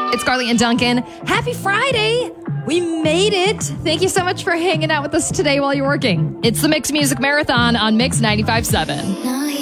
It's Carly and Duncan. Happy Friday. We made it. Thank you so much for hanging out with us today while you're working. It's the Mix Music Marathon on Mix 95.7.